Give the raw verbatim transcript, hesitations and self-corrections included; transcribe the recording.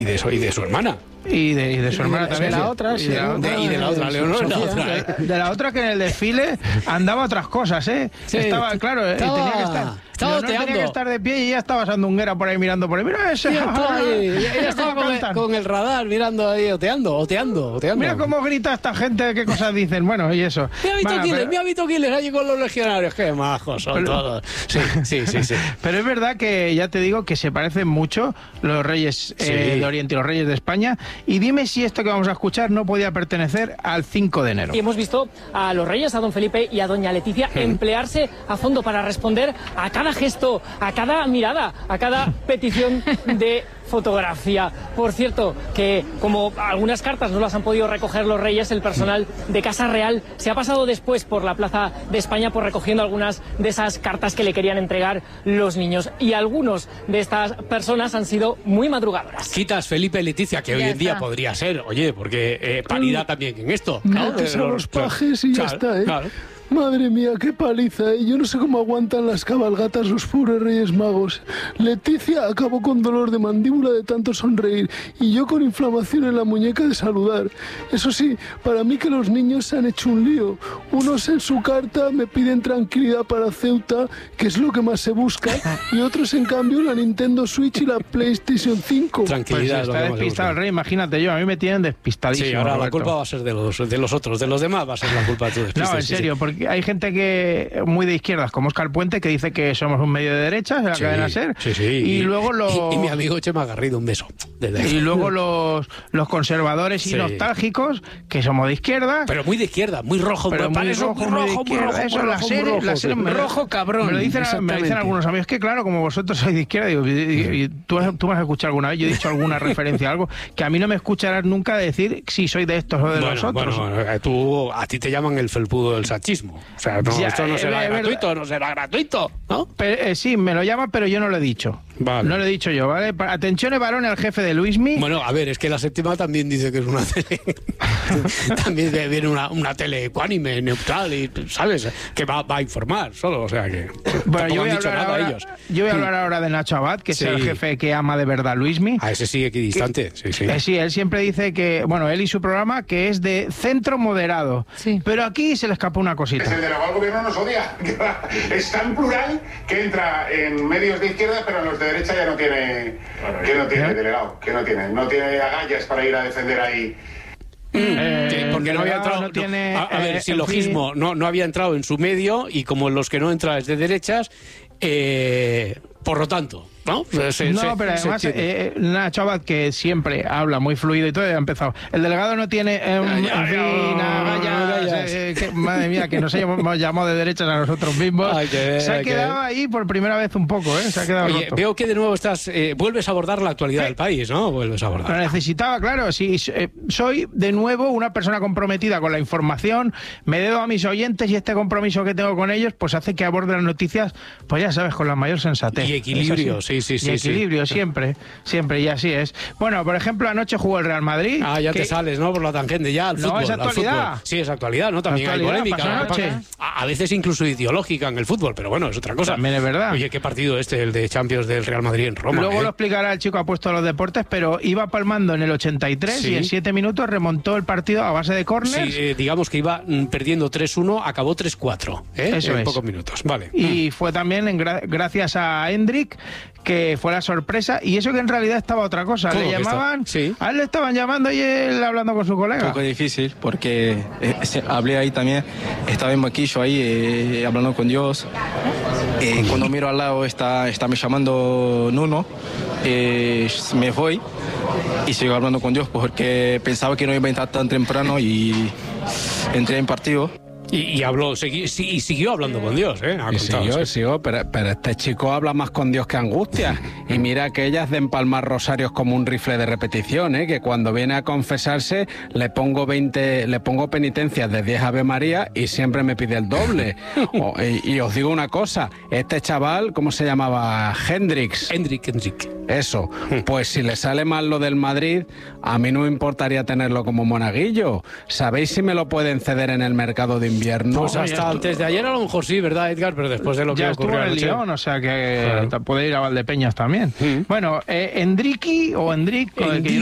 Y de, su, y de su hermana. Y de, y de su hermana de, también. De la otra, sí. Y de la otra, y de la otra, Leonor. La otra, ¿eh? De la otra que en el desfile andaba otras cosas, ¿eh? Sí. Estaba, claro, Estaba, tenía que estar... estaba Leonor tenía que estar de pie y ella estaba sandunguera por ahí mirando por ahí. Mira ese. Ella estaba, ahí, ella estaba con, el, con el radar mirando ahí, oteando, oteando, oteando. Mira cómo grita esta gente, qué cosas dicen. Bueno, y eso. Mira Vito bueno, Quiles, pero... mira Vito Quiles allí con los legionarios. Qué majos son pero... todos. Sí, sí, sí, sí. Pero es verdad que ya te digo que se parecen mucho los reyes eh, sí. de Oriente y los reyes de España. Y dime si esto que vamos a escuchar no podía pertenecer al cinco de enero. Y hemos visto a los reyes, a don Felipe y a doña Leticia, hmm. emplearse a fondo para responder a cada gesto, a cada mirada, a cada petición de fotografía. Por cierto, que como algunas cartas no las han podido recoger los reyes, el personal de Casa Real se ha pasado después por la Plaza de España por recogiendo algunas de esas cartas que le querían entregar los niños. Y algunos de estas personas han sido muy madrugadoras. Quitas Felipe y Leticia, que ya hoy en está. día podría ser, oye, porque eh, paridad también en esto. ¿no? Metes a los pajes y ya claro, está, ¿eh? Claro. Madre mía, qué paliza, ¿eh? Yo no sé cómo aguantan las cabalgatas los pobres Reyes Magos. Leticia acabó con dolor de mandíbula de tanto sonreír y yo con inflamación en la muñeca de saludar. Eso sí, para mí que los niños se han hecho un lío. Unos en su carta me piden tranquilidad para Ceuta, que es lo que más se busca, y otros en cambio la Nintendo Switch y la PlayStation cinco. Tranquilidad. Pues está despistado el rey, imagínate yo, a mí me tienen despistadísimo. Sí, ahora Roberto. La culpa va a ser de los, de los otros, de los demás va a ser la culpa de tu despiste. No, en serio, porque hay gente que muy de izquierdas, como Óscar Puente, que dice que somos un medio de derechas, la sí, cadena SER. Sí, sí. Y, y luego los... Y, y mi amigo Chema Garrido, un beso. Y luego los, los conservadores sí. y nostálgicos, que somos de izquierda. Pero muy de izquierda, muy rojo. Pero muy eso, rojo, muy rojo, muy rojo. Eso, la serie, la serie, me, rojo cabrón. Me lo dicen, me dicen algunos amigos, que claro, como vosotros sois de izquierda, digo, y, y, y, tú, tú me has escuchado alguna vez, yo he dicho alguna referencia a algo, que a mí no me escucharás nunca decir si soy de estos o de bueno, los otros. Bueno, tú, a ti te llaman el felpudo del sachismo. O sea, no, ya, esto no será eh, gratuito, verdad. no será gratuito, ¿no? Pero, eh, sí, me lo llama, pero yo no lo he dicho. Vale. No lo he dicho yo, ¿vale? Atención, varón, al jefe de Luismi. Bueno, a ver, es que la séptima también dice que es una tele. También viene una, una tele ecuánime, neutral, y ¿sabes? Que va, va a informar solo, o sea que. Bueno, yo voy, a hablar ahora, ellos. yo voy a hablar ahora de Nacho Abad, que sí. es el jefe que ama de verdad Luismi. A ese sí equidistante, sí, sí. Eh, sí, él siempre dice que, bueno, él y su programa, que es de centro moderado. Sí. Pero aquí se le escapó una cosita. Es el delegado del gobierno nos odia. Es tan plural que entra en medios de izquierda, pero en los de derecha ya no tiene, que no tiene ¿Eh? delegado, que no tiene, no tiene agallas para ir a defender ahí. Eh, sí, porque no había entrado. No tiene, a, a ver, eh, silogismo, no, no había entrado en su medio y como los que no entran es de derechas, eh, por lo tanto. ¿No? Se, no, se, pero además eh, Nacho Abad, que siempre habla muy fluido y todo, ha empezado. El delegado no tiene eh, en fin, agallas, eh, que, madre mía, que nos hemos llamado de derechas a nosotros mismos. Ay, que, se ha quedado que... ahí por primera vez un poco, ¿eh? Se ha quedado Oye, roto. Veo que de nuevo estás, eh, vuelves a abordar la actualidad sí. del país, ¿no? Vuelves a abordar. Lo necesitaba, claro. Sí, eh, soy de nuevo una persona comprometida con la información, me debo a mis oyentes y este compromiso que tengo con ellos, pues hace que aborde las noticias, pues ya sabes, con la mayor sensatez. Y equilibrio, sí, sí, sí. Y equilibrio, sí. siempre, siempre, y así es. Bueno, por ejemplo, anoche jugó el Real Madrid. Ah, ya que... te sales, ¿no? Por la tangente, ya al no, fútbol. es actualidad. Al sí, es actualidad, ¿no? También hay polémica. A, a veces incluso ideológica en el fútbol, pero bueno, es otra cosa. También es verdad. Oye, qué partido este, el de Champions del Real Madrid en Roma. Luego ¿eh? lo explicará el chico apuesto a los deportes, pero iba palmando en el ochenta y tres sí. y en siete minutos remontó el partido a base de córners. Sí, eh, digamos que iba mm, perdiendo tres uno, acabó tres cuatro, ¿eh? Eso en es. pocos minutos, vale. Y mm. fue también en gra gracias a Hendrik, que fue la sorpresa, y eso que en realidad estaba otra cosa. Le llamaban, sí. a él le estaban llamando y él hablando con su colega. Un poco difícil, porque eh, hablé ahí también, estaba en banquillo ahí, eh, hablando con Dios. Eh, cuando miro al lado está, está me llamando Nuno, eh, me voy y sigo hablando con Dios porque pensaba que no iba a entrar tan temprano y entré en partido. Y, y habló, segui, y siguió hablando con Dios, ¿eh? Y siguió, siguió, pero, pero este chico habla más con Dios que Angustia. Y mira que ellas de empalmar rosarios como un rifle de repetición, ¿eh? Que cuando viene a confesarse le pongo veinte, le pongo penitencias de diez Ave María y siempre me pide el doble. O, y, y os digo una cosa, este chaval, ¿cómo se llamaba? Hendrix. Hendrik, Hendrik. Eso, pues si le sale mal lo del Madrid, a mí no me importaría tenerlo como monaguillo. ¿Sabéis si me lo pueden ceder en el mercado de invierno? invierno. Pues hasta antes de ayer a lo mejor sí, ¿verdad, Edgar? Pero después de lo que ya ocurrió estuvo en el anoche. Lyon, o sea que claro. puede ir a Valdepeñas también. Mm. Bueno, eh, Endriqui o Endrick,